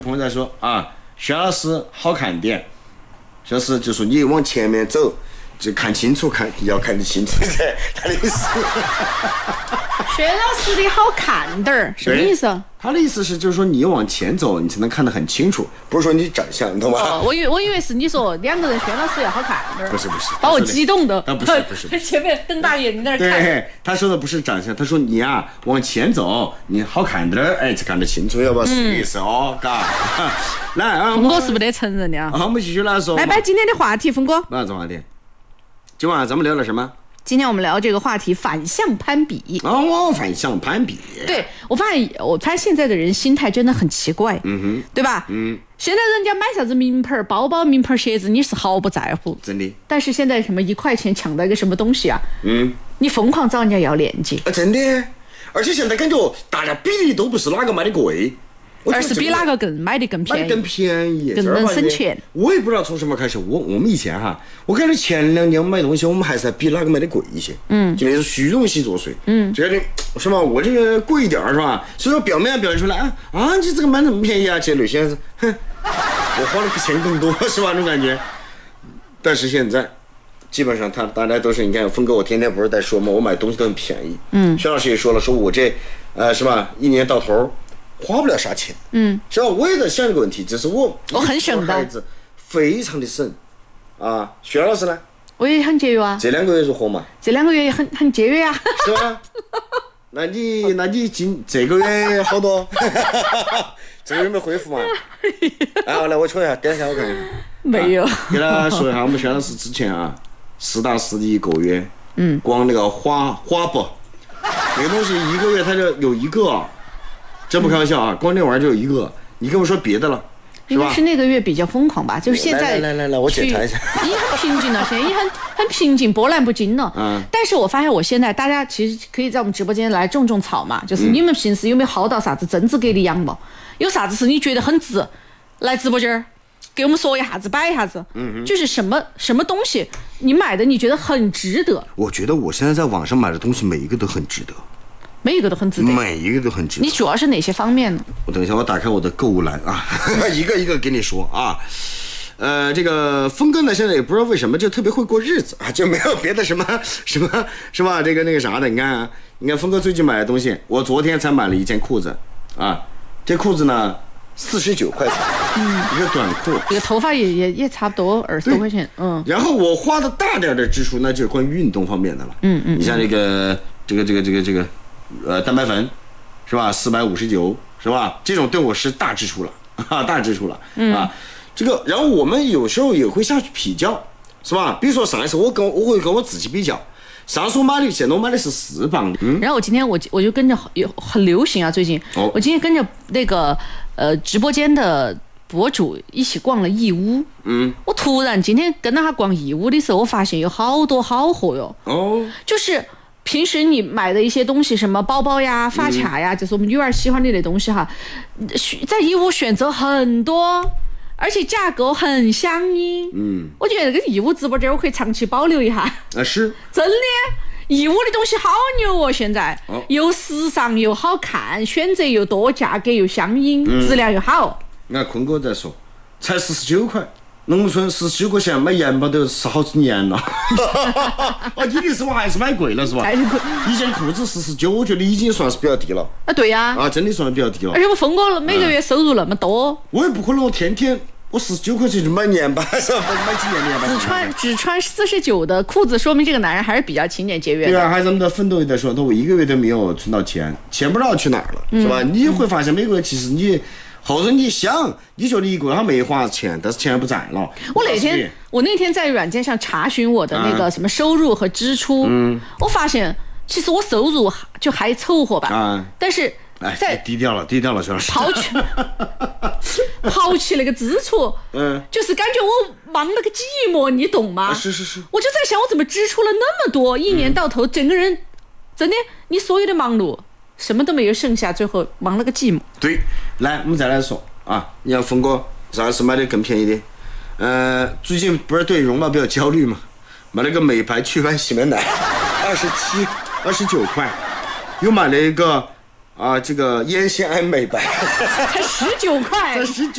朋友在说啊，薛老师好看点，薛老师就说你往前面走，就看清楚，要看得清楚噻。他的意思， 薛老师的好看点儿，什么意思？ 他的意思是，就是说你往前走，你才能看得很清楚，不是说你长相，你懂吗？ 哦，我以为是你说两个人，薛老师要好看点儿。 不是， 把我激动的。 不是。 前面瞪大眼睛在那看。 对，他说的不是长相，他说你啊往前走，你好看点儿，哎，才看得清楚，要不是意思哦，嘎。来啊， 峰哥是不得承认的啊。 好，我们继续来说。 来，今天的话题，峰哥。 哪种话题？今晚咱们聊了什么？ 今天我们聊这个话题，反向攀比。 哦，反向攀比。 对，我发现现在的人心态真的很奇怪，对吧？现在人家买啥子名牌包包、名牌鞋子，你是毫不在乎， 真的。 但是现在什么1块钱抢到一个什么东西啊，你疯狂找人家要链接真的。而且现在感觉大家比例都不是哪个买的贵。 而是比哪个买的更便宜，更能省钱。 我也不知道从什么开始，我们以前哈，我感觉前2年买东西，我们还是在比哪个买的贵一些，就那种虚荣心作祟，觉得是吧？我这个贵一点是吧？所以说表面表现出来啊，你这个买那么便宜啊，其实那些人哼，我花的比钱更多是吧？那种感觉。但是现在基本上大家都是，你看峰哥，我天天不是在说吗？我买东西都很便宜，薛老师也说了，说我这是吧，一年到头花不了啥钱，是吧？我也在想这个问题，就是我很省的， 孩子非常的省啊。薛老师呢？ 我也很节约啊。 这2个月如何嘛？ 这2个月也很节约啊， 是吧？那你今这个月好多？这个月没恢复嘛？来我瞅一下，点一下我看看。 没有。 给大家说一下，我们薛老师之前啊，实打实的一个月，光那个花布，那个东西1个月它就有1个。真不开玩笑啊！光这玩意儿就有1个，你跟我说别的了， 应该是那个月比较疯狂吧？就是现在来，我检查一下。 已经很平静了，现在已经很平静，波澜不惊了。但是我发现我现在大家其实可以在我们直播间来种草嘛，就是你们平时有没有薅到啥子增值给力羊毛？有啥子是你觉得很值，来直播间给我们说一下子，摆一下子。就是什么东西你买的你觉得很值得？ 我觉得我现在在网上买的东西每一个都很值得。 每一个都很值得， 每一个都很值得。 你主要是哪些方面呢？ 我等一下，我打开我的购物栏啊，一个一个跟你说啊。这个峰哥呢，现在也不知道为什么就特别会过日子啊，就没有别的什么是吧？这个那个啥的，你看峰哥最近买的东西，我昨天才买了一件裤子啊，这裤子呢49块钱，一个短裤， 这个头发也差不多20多块钱， 然后我花的大点的支出那就是关于运动方面的了，你像这个蛋白粉，是吧？459，是吧？这种对我是大支出了啊。这个，然后我们有时候也会下去比较，是吧？比如说上一次我会跟我自己比较，上次我买的，现在我买的是4磅的。 然后我今天我就跟着很流行啊，最近，我今天跟着那个直播间的博主一起逛了义乌。我突然今天跟着他逛义乌的时候，我发现有好多好货哟。就是平时你买的一些东西，什么包包呀、发卡呀，就是我们女儿喜欢的那东西哈，在义乌选择很多，而且价格很相应。我觉得这个义乌直播间我可以长期保留一下。 是真的，义乌的东西好牛哦！现在又时尚又好看，选择又多，价格又相应，质量又好。 你看坤哥在说，才49块。农村19块钱买盐巴都10好几年了。你的是我还是买贵了是吧？一件裤子49，我觉得已经算是比较低了。 对呀。 真的算比较低了。 而且我峰哥每个月收入那么多， 我也不可能我天天我19块钱就买年巴，是吧？买几年年巴。 只穿49的裤子，说明这个男人还是比较勤俭节约的。 对啊，还有咱们的奋斗也在说，我1个月都没有存到钱，钱不知道去哪儿了，是吧？你会发现每个月其实你。后头你想，你觉得1个月他没花钱，但是钱不在了。 我那天在软件上查询我的那个什么收入和支出，我发现其实我收入就还凑合吧，但是在低调了，薛老师。 抛弃那个支出，就是感觉我忙了个寂寞，你懂吗？ 是。 我就在想，我怎么支出了那么多，一年到头整个人真的，你所有的忙碌。什么都没有剩下，最后忙了个寂寞。 对，来，我们再来说啊，你看峰哥上次买的更便宜的，最近不是对容貌比较焦虑吗？买了个美白祛斑洗面奶，29块，又买了一个这个烟酰胺美白， 才19块， 才19。